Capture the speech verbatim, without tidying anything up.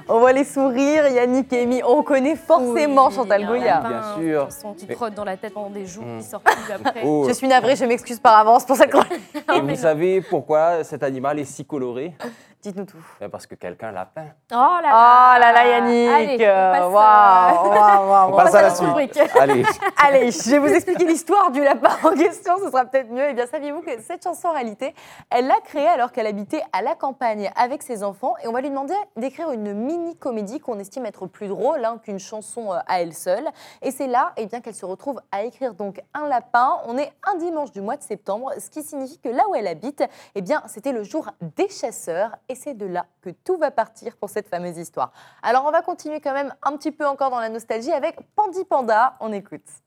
On voit les sourires, Yannick et Amy. On connaît forcément Oui, Chantal un Goya. lapin, Bien sûr. Une chanson qui trotte dans la tête pendant des jours, Mm. qui sort plus après. Oh, Je suis navrée, je m'excuse par avance pour cette chronique. et vous savez pourquoi cet animal est si coloré? Dites-nous tout. Ben, parce que quelqu'un l'a peint. Oh là là Oh là là, Yannick. Allez, on passe, Waouh, waouh, waouh, On passe à la waouh. suite. rubrique. Allez. Allez, je vais vous expliquer l'histoire du lapin en question, ce sera peut-être mieux. Eh bien, saviez-vous que cette chanson, en réalité, elle l'a créée alors qu'elle habitait à la campagne avec ses enfants et on va lui demander d'écrire une mini-comédie qu'on estime être plus drôle hein, qu'une chanson euh, à elle seule. Et c'est là eh bien, qu'elle se retrouve à écrire donc un lapin. On est un dimanche du mois de septembre, ce qui signifie que là où elle habite, eh bien, c'était le jour des chasseurs et c'est de là que tout va partir pour cette fameuse histoire. Alors, on va continuer quand même un petit peu encore dans la nostalgie avec Pandi Panda. On écoute.